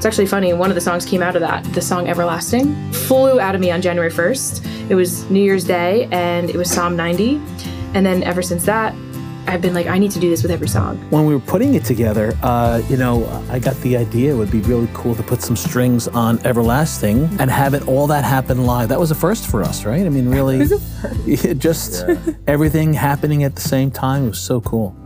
It's actually funny, one of the songs came out of that. The song Everlasting flew out of me on January 1st. It was New Year's Day, and it was Psalm 90. And then ever since that, I've been like, I need to do this with every song. When we were putting it together, you know, I got the idea it would be really cool to put some strings on Everlasting and have it all that happen live. That was a first for us, right? I mean, really, just everything happening at the same time. It was so cool.